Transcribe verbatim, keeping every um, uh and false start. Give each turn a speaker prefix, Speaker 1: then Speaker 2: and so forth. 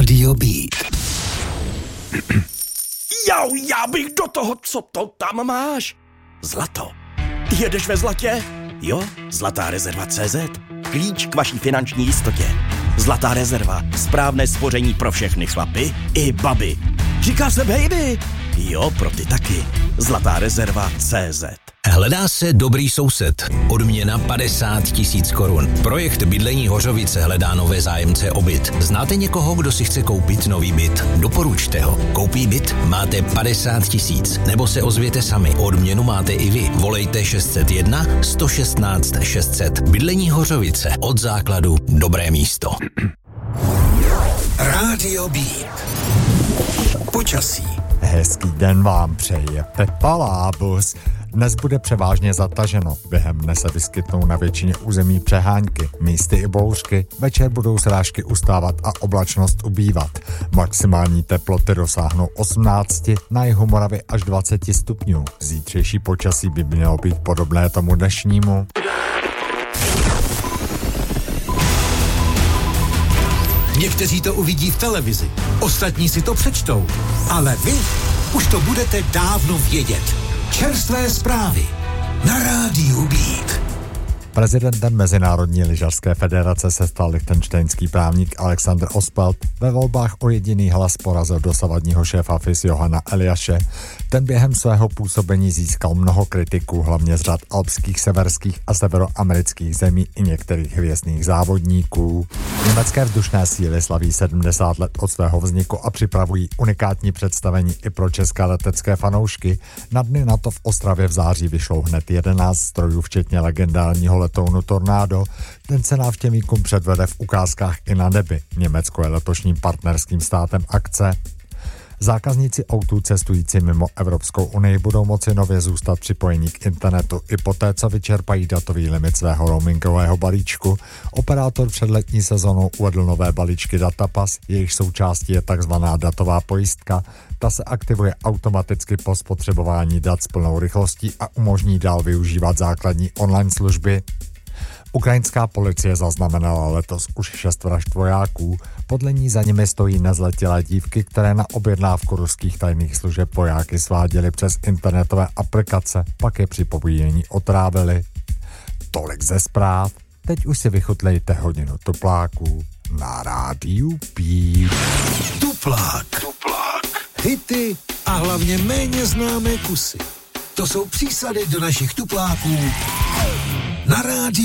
Speaker 1: Rádio Beat.
Speaker 2: Jau, já bych do toho, co to tam máš? Zlato. Jedeš ve zlatě? Jo, Zlatá rezerva tečka cé zet. Klíč k vaší finanční jistotě. Zlatá rezerva. Správné spoření pro všechny chlapy i baby. Říká se baby. Jo, pro ty taky. Zlatá rezerva tečka cé zet.
Speaker 1: Hledá se dobrý soused. Odměna padesát tisíc korun. Projekt Bydlení Hořovice hledá nové zájemce o byt. Znáte někoho, kdo si chce koupit nový byt? Doporučte ho. Koupí byt? Máte padesát tisíc. Nebo se ozvěte sami. Odměnu máte i vy. Volejte šest set jedna sto šestnáct šest set. Bydlení Hořovice. Od základu dobré místo. Rádio Beat. Počasí.
Speaker 3: Hezký den vám přeje Pepa Lábus. Dnes bude převážně zataženo. Během dne se vyskytnou na většině území přehánky, místy i bouřky. Večer budou srážky ustávat a oblačnost ubývat. Maximální teploty dosáhnou osmnáct, na jihu Moravy až dvacet stupňů. Zítřejší počasí by mělo být podobné tomu dnešnímu.
Speaker 4: Někteří to uvidí v televizi, ostatní si to přečtou, ale vy už to budete dávno vědět. Čerstvé zprávy na Rádiu Beat.
Speaker 3: Prezidentem Mezinárodní lyžařské federace se stal lichtenštejnský právník Alexander Ospelt. Ve volbách o jediný hlas porazil dosavadního šéfa F I S Johana Eliasche. Ten během svého působení získal mnoho kritiků, hlavně z řad alpských, severských a severoamerických zemí i některých hvězdných závodníků. Německé vzdušné síly slaví sedmdesát let od svého vzniku a připravují unikátní představení i pro české letecké fanoušky. Na dny NATO v Ostravě v září vyšlo hned jedenáct strojů, včetně legendárního letounu Tornado. Ten se návštěvníkům předvede v ukázkách i na nebi. Německo je letošním partnerským státem akce. Zákazníci autů cestující mimo Evropskou unii budou moci nově zůstat připojení k internetu i poté, co vyčerpají datový limit svého roamingového balíčku. Operátor před letní sezónou uvedl nové balíčky Datapass, jejich součástí je takzvaná datová pojistka. Ta se aktivuje automaticky po spotřebování dat s plnou rychlostí a umožní dál využívat základní online služby. Ukrajinská policie zaznamenala letos už šest vražd vojáků. Podle ní za nimi stojí nezletilé dívky, které na objednávku ruských tajných služeb vojáky sváděly přes internetové aplikace, pak je při pobíjení otrávili. Tolik ze zpráv. Teď už si vychutlejte hodinu tupláků na Rádiu Beat.
Speaker 4: Tuplák. Tuplák. Hity a hlavně méně známé kusy. To jsou přísady do našich tupláků na Rádiu